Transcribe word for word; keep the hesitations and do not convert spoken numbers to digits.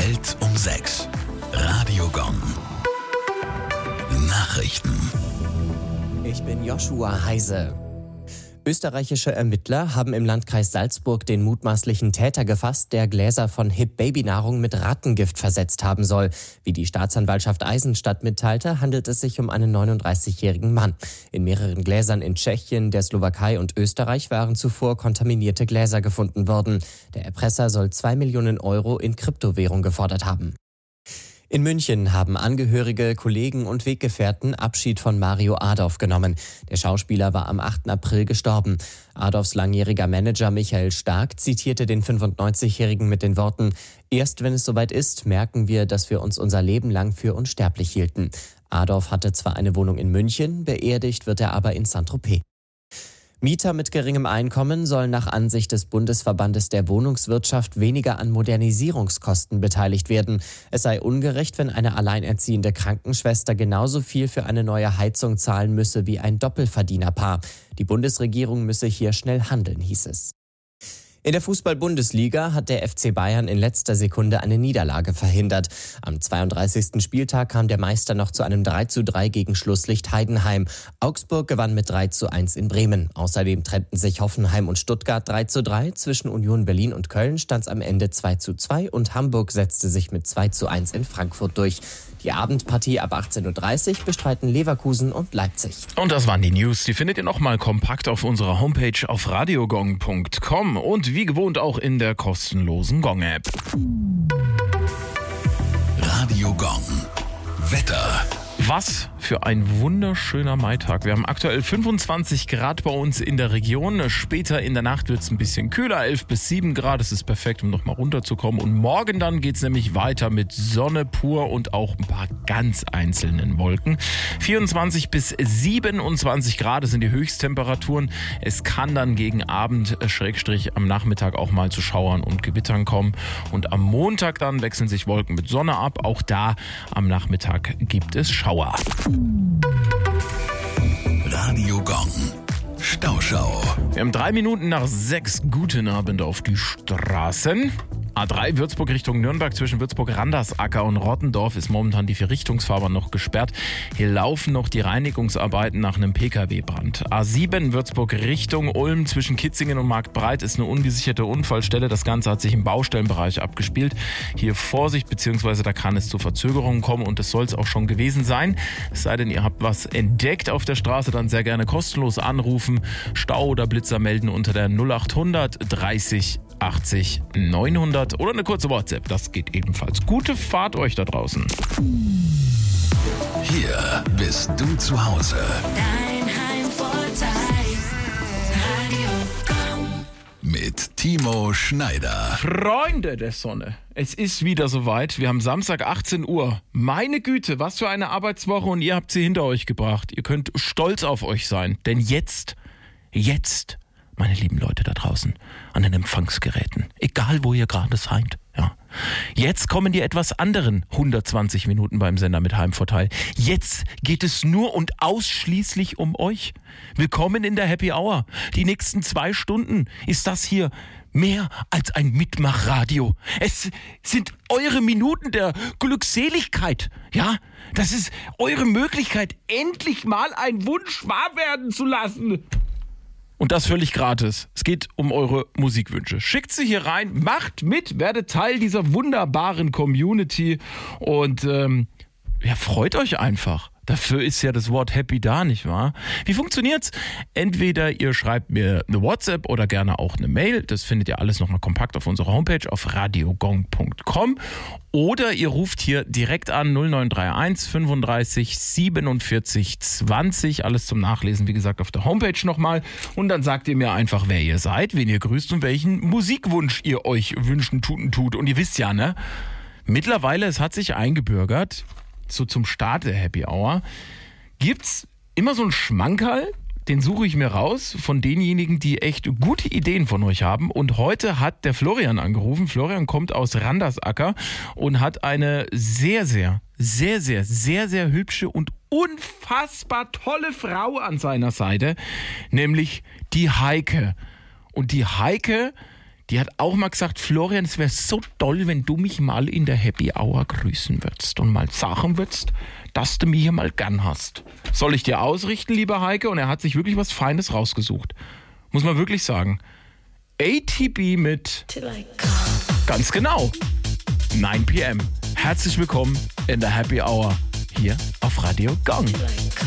Welt um sechs. Radio Gong. Nachrichten. Ich bin Joshua Heise. Österreichische Ermittler haben im Landkreis Salzburg den mutmaßlichen Täter gefasst, der Gläser von Hip-Baby-Nahrung mit Rattengift versetzt haben soll. Wie die Staatsanwaltschaft Eisenstadt mitteilte, handelt es sich um einen neununddreißigjährigen Mann. In mehreren Gläsern in Tschechien, der Slowakei und Österreich waren zuvor kontaminierte Gläser gefunden worden. Der Erpresser soll zwei Millionen Euro in Kryptowährung gefordert haben. In München haben Angehörige, Kollegen und Weggefährten Abschied von Mario Adorf genommen. Der Schauspieler war am achten April gestorben. Adorfs langjähriger Manager Michael Stark zitierte den fünfundneunzigjährigen mit den Worten: Erst wenn es soweit ist, merken wir, dass wir uns unser Leben lang für unsterblich hielten. Adorf hatte zwar eine Wohnung in München, beerdigt wird er aber in Saint-Tropez. Mieter mit geringem Einkommen sollen nach Ansicht des Bundesverbandes der Wohnungswirtschaft weniger an Modernisierungskosten beteiligt werden. Es sei ungerecht, wenn eine alleinerziehende Krankenschwester genauso viel für eine neue Heizung zahlen müsse wie ein Doppelverdienerpaar. Die Bundesregierung müsse hier schnell handeln, hieß es. In der Fußball-Bundesliga hat der F C Bayern in letzter Sekunde eine Niederlage verhindert. Am zweiunddreißigsten Spieltag kam der Meister noch zu einem drei zu drei gegen Schlusslicht Heidenheim. Augsburg gewann mit drei zu eins in Bremen. Außerdem trennten sich Hoffenheim und Stuttgart drei zu drei. Zwischen Union Berlin und Köln stand es am Ende zwei zu zwei und Hamburg setzte sich mit zwei zu eins in Frankfurt durch. Die Abendpartie ab achtzehn Uhr dreißig bestreiten Leverkusen und Leipzig. Und das waren die News. Die findet ihr nochmal kompakt auf unserer Homepage auf radiogong punkt com und wie gewohnt auch in der kostenlosen Gong-App. Radio Gong. Wetter. Was für ein wunderschöner Maitag. Wir haben aktuell fünfundzwanzig Grad bei uns in der Region. Später in der Nacht wird es ein bisschen kühler, elf bis sieben Grad. Das ist perfekt, um noch mal runterzukommen. Und morgen dann geht es nämlich weiter mit Sonne pur und auch ein paar ganz einzelnen Wolken. vierundzwanzig bis siebenundzwanzig Grad sind die Höchsttemperaturen. Es kann dann gegen Abend, äh, Schrägstrich am Nachmittag auch mal zu Schauern und Gewittern kommen. Und am Montag dann wechseln sich Wolken mit Sonne ab. Auch da am Nachmittag gibt es Schauer. Radio Gong. Stauschau. Wir haben drei Minuten nach sechs. Guten Abend auf die Straßen. A drei Würzburg Richtung Nürnberg zwischen Würzburg-Randersacker und Rottendorf ist momentan die Vierrichtungsfahrbahn noch gesperrt. Hier laufen noch die Reinigungsarbeiten nach einem Pkw-Brand. A sieben Würzburg Richtung Ulm zwischen Kitzingen und Marktbreit ist eine ungesicherte Unfallstelle. Das Ganze hat sich im Baustellenbereich abgespielt. Hier Vorsicht, beziehungsweise da kann es zu Verzögerungen kommen und das soll es auch schon gewesen sein. Es sei denn, ihr habt was entdeckt auf der Straße, dann sehr gerne kostenlos anrufen. Stau oder Blitzer melden unter der null achthundert dreißig achtzig neunhundert oder eine kurze WhatsApp. Das geht ebenfalls. Gute Fahrt euch da draußen. Hier bist du zu Hause. Dein Heimvorteil. Radio Gong. Mit Timo Schneider. Freunde der Sonne, es ist wieder soweit. Wir haben Samstag achtzehn Uhr. Meine Güte, was für eine Arbeitswoche und ihr habt sie hinter euch gebracht. Ihr könnt stolz auf euch sein, denn jetzt, jetzt, meine lieben Leute da draußen, an den Empfangsgeräten, egal wo ihr gerade seid, ja. Jetzt kommen die etwas anderen hundertzwanzig Minuten beim Sender mit Heimvorteil. Jetzt geht es nur und ausschließlich um euch. Willkommen in der Happy Hour. Die nächsten zwei Stunden ist das hier mehr als ein Mitmachradio. Es sind eure Minuten der Glückseligkeit, ja. Das ist eure Möglichkeit, endlich mal einen Wunsch wahr werden zu lassen. Und das völlig gratis. Es geht um eure Musikwünsche. Schickt sie hier rein, macht mit, werdet Teil dieser wunderbaren Community und ähm, ja, freut euch einfach. Dafür ist ja das Wort Happy da, nicht wahr? Wie funktioniert's? Entweder ihr schreibt mir eine WhatsApp oder gerne auch eine Mail. Das findet ihr alles nochmal kompakt auf unserer Homepage auf radiogong punkt com. Oder ihr ruft hier direkt an null neun drei eins fünfunddreißig siebenundvierzig zwanzig. Alles zum Nachlesen, wie gesagt, auf der Homepage nochmal. Und dann sagt ihr mir einfach, wer ihr seid, wen ihr grüßt und welchen Musikwunsch ihr euch wünschen tut und tut. Und ihr wisst ja, ne? Mittlerweile, es hat sich eingebürgert, so zum Start der Happy Hour, gibt's immer so einen Schmankerl, den suche ich mir raus von denjenigen, die echt gute Ideen von euch haben. Und heute hat der Florian angerufen. Florian kommt aus Randersacker und hat eine sehr, sehr, sehr, sehr, sehr, sehr hübsche und unfassbar tolle Frau an seiner Seite, nämlich die Heike. Und die Heike, Die hat auch mal gesagt, Florian, es wäre so toll, wenn du mich mal in der Happy Hour grüßen würdest und mal sagen würdest, dass du mich hier mal gern hast. Soll ich dir ausrichten, lieber Heike? Und er hat sich wirklich was Feines rausgesucht. Muss man wirklich sagen. A T B mit... Ganz genau. neun p m. Herzlich willkommen in der Happy Hour hier auf Radio Gong.